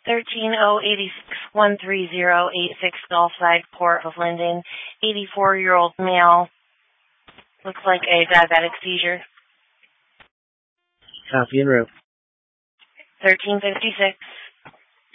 13086 Gulfside, Port of Linden. 84-year-old male. Looks like a diabetic seizure. Copy en route. 1356.